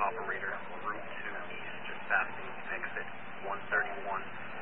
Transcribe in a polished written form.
operator, Route 2 East, just passing exit 131.